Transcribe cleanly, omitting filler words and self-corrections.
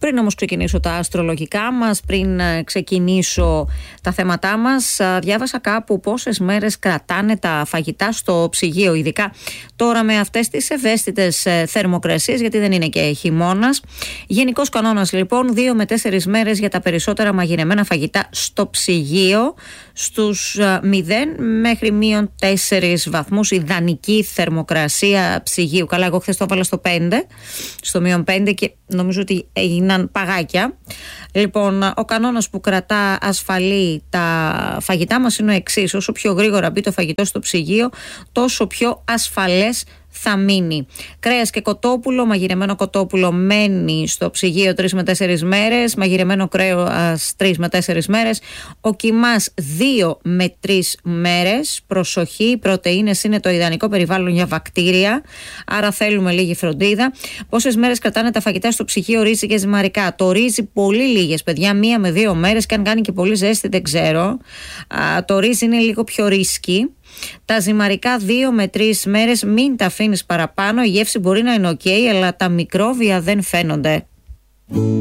Πριν όμως ξεκινήσω τα αστρολογικά μας, πριν ξεκινήσω τα θέματά μας, διάβασα κάπου πόσες μέρες κρατάνε τα φαγητά στο ψυγείο, ειδικά τώρα με αυτές τις ευαίσθητες θερμοκρασίες, γιατί δεν είναι και χειμώνας. Γενικός κανόνας λοιπόν, 2 με 4 μέρες για τα περισσότερα μαγειρεμένα φαγητά στο ψυγείο, στους 0 μέχρι -4 βαθμούς ιδανική θερμοκρασία ψυγείου. Καλά, εγώ χθες το έβαλα στο 5, στο -5 και νομίζω ότι έγιναν παγάκια. Λοιπόν, ο κανόνας που κρατά ασφαλή τα φαγητά μας είναι ο εξής: όσο πιο γρήγορα μπει το φαγητό στο ψυγείο, τόσο πιο ασφαλές θα μείνει. Κρέας και κοτόπουλο, μαγειρεμένο κοτόπουλο μένει στο ψυγείο 3 με 4 μέρες, μαγειρεμένο κρέας 3 με 4 μέρες, ο κιμάς 2 με 3 μέρες. Προσοχή, οι πρωτεΐνες είναι το ιδανικό περιβάλλον για βακτήρια, άρα θέλουμε λίγη φροντίδα. Πόσες μέρες κρατάνε τα φαγητά στο ψυγείο ρύζι και ζυμαρικά? Το ρύζι πολύ λίγες, παιδιά, 1 με 2 μέρες, και αν κάνει και πολύ ζέστη δεν ξέρω. Το ρύζι είναι λίγο πιο ρίσκι. Τα ζυμαρικά 2 με 3 μέρες, μην τα αφήνεις παραπάνω. Η γεύση μπορεί να είναι ok, αλλά τα μικρόβια δεν φαίνονται.